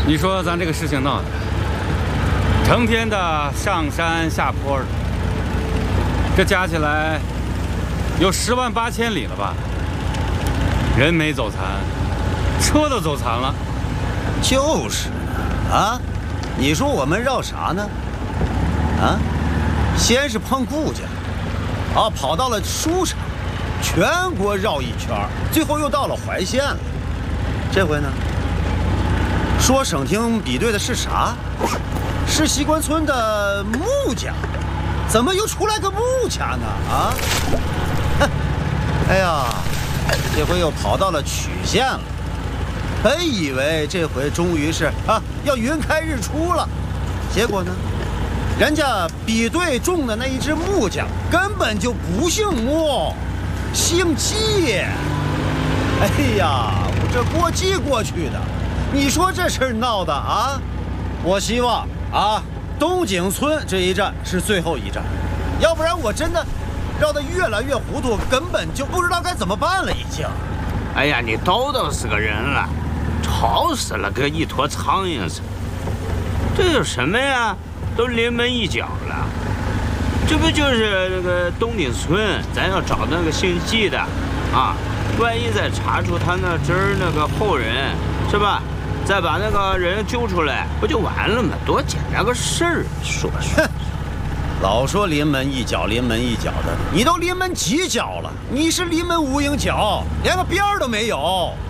你说咱这个事情闹的，成天的上山下坡的，这加起来有10万8千里了吧？人没走残，车都走残了。 就是啊，你说我们绕啥呢？啊，先是碰顾家，啊，跑到了舒城，全国绕一圈，最后又到了怀县了。这回呢，说省厅比对的是啥？是西关村的穆家，怎么又出来个穆家呢？啊，哎呀，这回又跑到了曲县了。本以为这回终于是要云开日出了，结果呢，人家比对中的那一只木匠根本就不姓穆，姓季。哎呀，我这过继过去的，你说这事儿闹的啊！我希望啊，东井村这一站是最后一站，要不然我真的绕得越来越糊涂，根本就不知道该怎么办了已经。 哎呀，你都是个人了，吵死了，跟一坨苍蝇似的。这有什么呀？都临门一脚了。这不就是那个东顶村，咱要找那个姓季的啊，万一再查出他那真儿那个后人，是吧？再把那个人揪出来，不就完了吗？多简单个事儿，说说。 老说临门一脚，临门一脚的，你都临门几脚了？你是临门无影脚，连个边儿都没有。